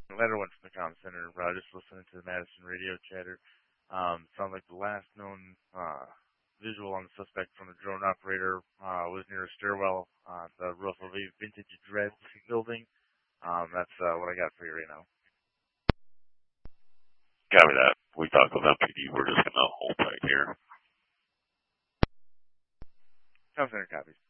Letter one from the comm center. Just listening to the Madison radio chatter. Sounds like the last known visual on the suspect from the drone operator was near a stairwell on the roof of a vintage Dreads building. That's what I got for you right now. Copy that. We talked with MPD. We're just going to hold tight here. Comm center copies.